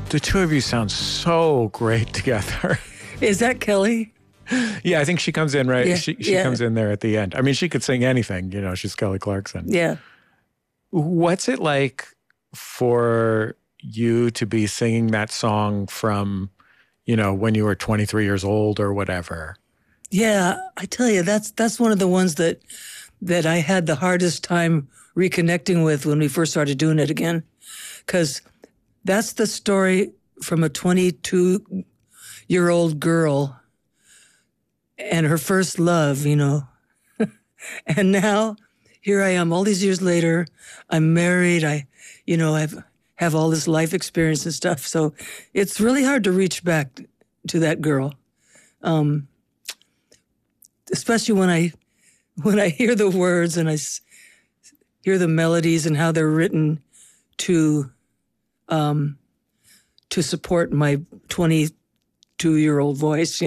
The two of you sound so great together. Is that Kelly? Yeah, I think she comes in, right? Yeah, She yeah. comes in there at the end. I mean, she could sing anything, she's Kelly Clarkson. Yeah. What's it like for you to be singing that song from, when you were 23 years old or whatever? Yeah, I tell you, that's one of the ones that I had the hardest time reconnecting with when we first started doing it again. Because that's the story from a 22-year-old girl and her first love, And now here I am all these years later. I'm married. I have all this life experience and stuff. So it's really hard to reach back to that girl. Especially when I hear the words and I hear the melodies and how they're written to support my 22-year-old voice,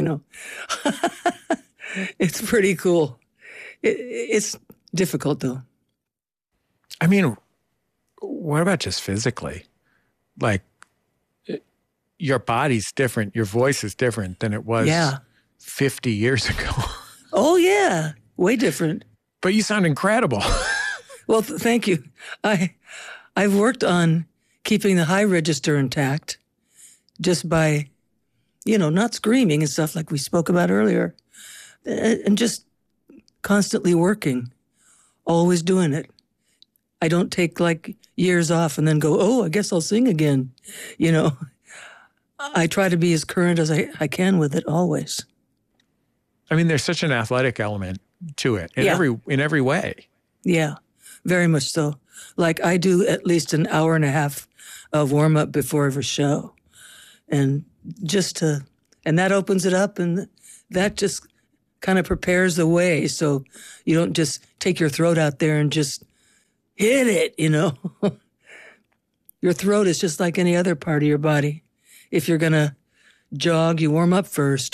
It's pretty cool. It's difficult, though. I mean, what about just physically? Like, your body's different. Your voice is different than it was 50 years ago. Oh, yeah. Way different. But you sound incredible. Well, thank you. I've worked on keeping the high register intact just by, not screaming and stuff like we spoke about earlier, and just constantly working, always doing it. I don't take like years off and then go, oh, I guess I'll sing again. I try to be as current as I can with it always. I mean, there's such an athletic element to it in every way. Yeah, very much so. Like I do at least an hour and a half of warm up before every show. And and that opens it up and that just kind of prepares the way. So you don't just take your throat out there and just hit it, Your throat is just like any other part of your body. If you're going to jog, you warm up first.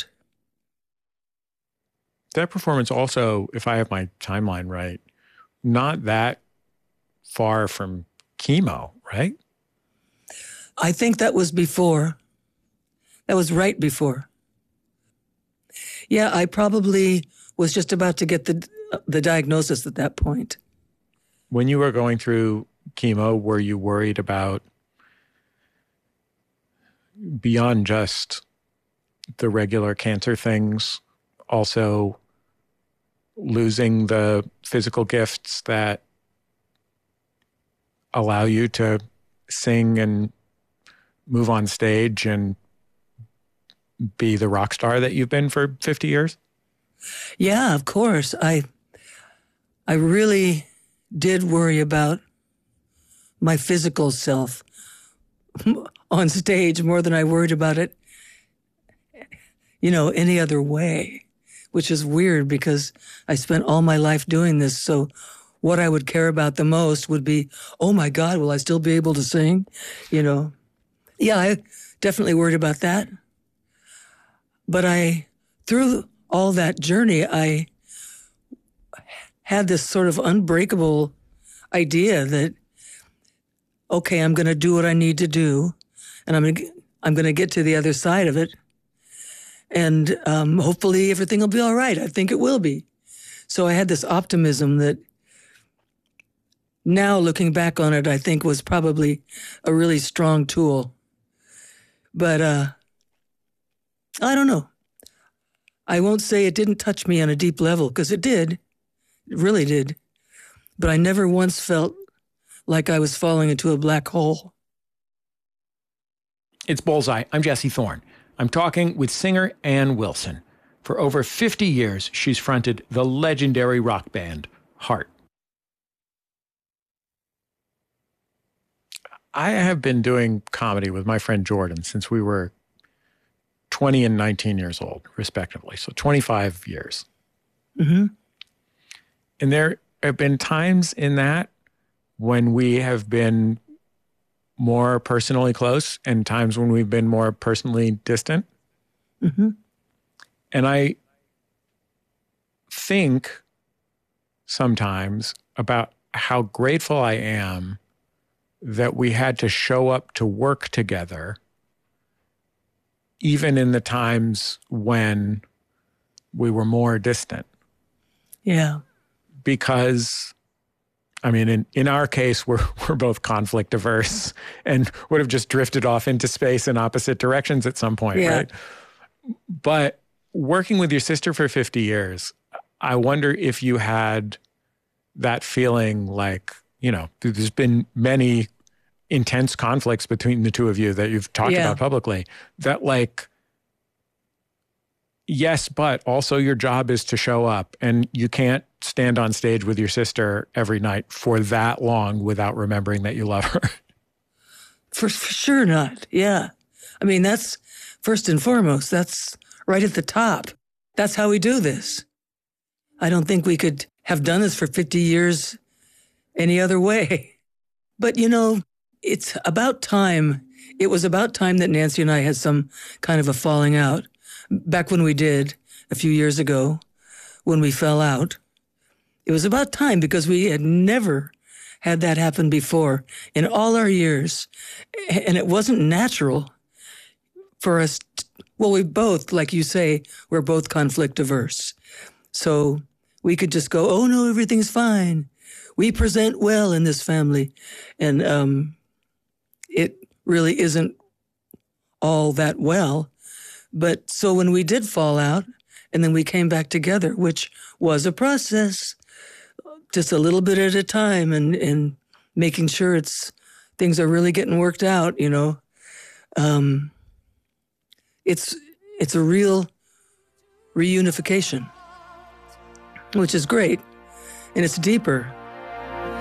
That performance also, if I have my timeline right, not that far from chemo, right? I think that was before. That was right before. Yeah, I probably was just about to get the diagnosis at that point. When you were going through chemo, were you worried about, beyond just the regular cancer things, also losing the physical gifts that allow you to sing and move on stage and be the rock star that you've been for 50 years? Yeah, of course. I really did worry about my physical self on stage more than I worried about it, any other way, which is weird because I spent all my life doing this. So what I would care about the most would be, oh my God, will I still be able to sing? Yeah, I definitely worried about that. But through all that journey, I had this sort of unbreakable idea that, okay, I'm going to do what I need to do, and I'm going to get to the other side of it, and hopefully everything will be all right. I think it will be. So I had this optimism that now looking back on it, I think was probably a really strong tool. But I don't know. I won't say it didn't touch me on a deep level, because it did. It really did. But I never once felt like I was falling into a black hole. It's Bullseye. I'm Jesse Thorne. I'm talking with singer Ann Wilson. For over 50 years, she's fronted the legendary rock band Heart. I have been doing comedy with my friend Jordan since we were 20 and 19 years old, respectively. So 25 years. Mm-hmm. And there have been times in that when we have been more personally close and times when we've been more personally distant. Mm-hmm. And I think sometimes about how grateful I am that we had to show up to work together even in the times when we were more distant. Yeah. Because, I mean, in our case, we're both conflict averse and would have just drifted off into space in opposite directions at some point, right? But working with your sister for 50 years, I wonder if you had that feeling like, you know, there's been many intense conflicts between the two of you that you've talked about publicly, that like, yes, but also your job is to show up, and you can't stand on stage with your sister every night for that long without remembering that you love her. For sure not. Yeah. I mean, that's first and foremost, that's right at the top. That's how we do this. I don't think we could have done this for 50 years any other way. But, you know, it's about time. It was about time that Nancy and I had some kind of a falling out. Back when we did, a few years ago, when we fell out, it was about time because we had never had that happen before in all our years. And it wasn't natural for us. Well, we both, like you say, we're both conflict averse. So we could just go, oh no, everything's fine. We present well in this family. And it really isn't all that well. But so when we did fall out, and then we came back together, which was a process, just a little bit at a time, and making sure things are really getting worked out, you know. It's a real reunification, which is great, and it's deeper.